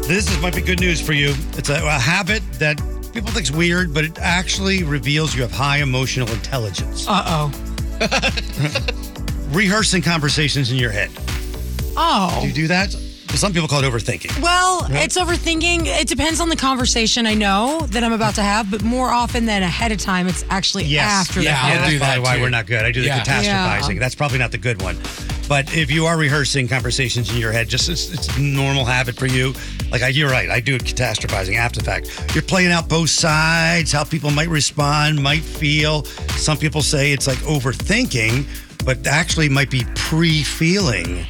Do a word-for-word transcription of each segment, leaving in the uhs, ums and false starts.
This is, might be good news for you. It's a, a habit that people think is weird, but it actually reveals you have high emotional intelligence. Uh-oh. Rehearsing conversations in your head. Oh. Do you do that? Some people call it overthinking. Well, it's overthinking. It depends on the conversation I know that I'm about to have, but more often than ahead of time, it's actually Yes. after Yeah, the I'll fact. Yeah, that's do probably that why too. we're not good. I do the Yeah. catastrophizing. Yeah. That's probably not the good one. But if you are rehearsing conversations in your head, just it's, it's a normal habit for you. Like I, you're right, I do catastrophizing after the fact. You're playing out both sides, how people might respond, might feel. Some people say it's like overthinking, but actually it might be pre-feeling.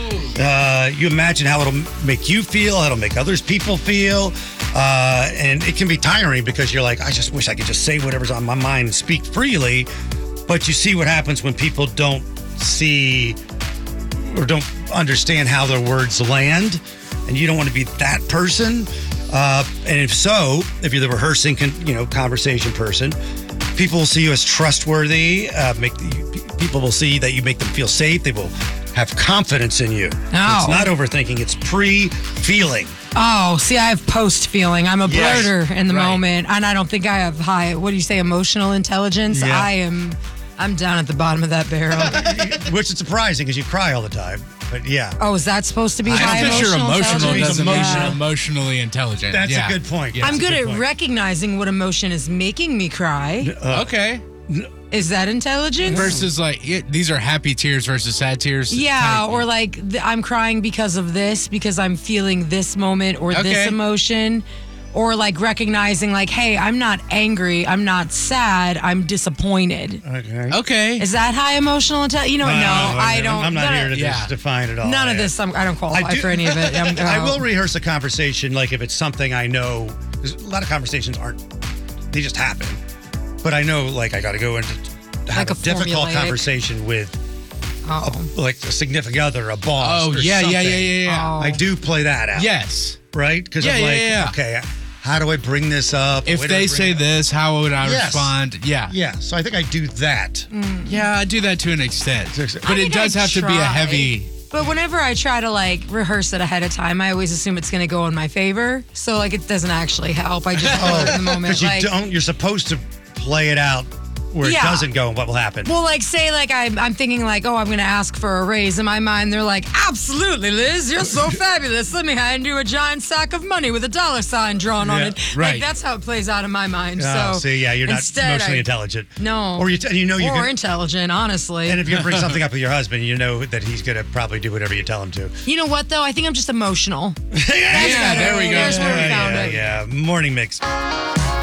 Uh, you imagine how it'll make you feel, how it'll make others people feel. Uh, and it can be tiring because you're like, I just wish I could just say whatever's on my mind and speak freely. But you see what happens when people don't see or don't understand how their words land. And you don't want to be that person. Uh, and if so, if you're the rehearsing, con- you know, conversation person, people will see you as trustworthy. Uh, make people will see that you make them feel safe. They will have confidence in you. Oh. It's not overthinking. It's pre-feeling. Oh, see, I have post-feeling. I'm a Yes. blurter in the Right. moment, and I don't think I have high, what do you say, emotional intelligence? Yeah. I am, I'm down at the bottom of that barrel. Which is surprising because you cry all the time. But yeah. Oh, is that supposed to be I high don't think you're emotional emotional intelligence? doesn't Emotional. mean emotionally intelligent. That's Yeah. a good point. Yeah. I'm That's a good at point. recognizing what emotion is making me cry. Okay. Is that intelligence? Versus like yeah, these are happy tears versus sad tears. Yeah, type. or like th- I'm crying because of this, because I'm feeling this moment or this Okay. emotion. Or like recognizing like, hey, I'm not angry, I'm not sad, I'm disappointed. Okay. Okay. Is that high emotional intelligence? You know, no, I don't. I'm not none here of, to yeah. just define it all. None of Yeah. this, I'm, I don't qualify I do- for any of it. I'm, I oh. will rehearse a conversation, like if it's something I know. 'Cause a lot of conversations aren't; they just happen. But I know, like, I got to go into have Like a, a difficult formulaic- conversation with, Oh. a, like, a significant other, a boss. Oh or yeah, yeah, something. yeah, yeah, yeah. Oh. I do play that out. Yes. Right? Because Yeah, I'm yeah, like, yeah, yeah. okay, how do I bring this up? If Where do I they bring say it up? this, how would I Yes. respond? Yeah. yeah. So I think I do that. Yeah, I do that to an extent. I But it think does I have to be a try. heavy. But whenever I try to like rehearse it ahead of time, I always assume it's going to go in my favor. So like it doesn't actually help. I just oh, in the moment. Because you Like, don't. You're supposed to play it out where Yeah. it doesn't go and what will happen. well, like say like I'm, I'm thinking like, oh, I'm going to ask for a raise. In my mind, they're like, absolutely, Liz, you're so fabulous. Let me hand you a giant sack of money with a dollar sign drawn on Yeah, it. right. Like that's how it plays out in my mind. Oh, so see, yeah, you're not instead, emotionally I- intelligent. No. Or you, and you know you're or gonna, intelligent, honestly. and if you bring something up with your husband, you know that he's gonna probably do whatever you tell him to. you know what though? I think I'm just emotional. yeah, Yeah, there we go. There's where we yeah, found yeah, it. yeah. Morning mix.